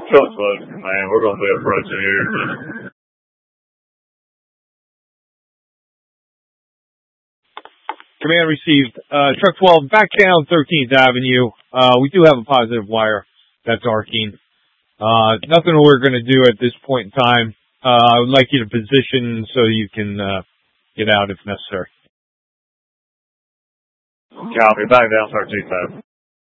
Truck's loaded, man. We're going to be approaching here. Command received. Truck 12, back down 13th Avenue. We do have a positive wire that's arcing. Nothing we're going to do at this point in time. I would like you to position so you can get out if necessary. Copy. Back down 13th Avenue.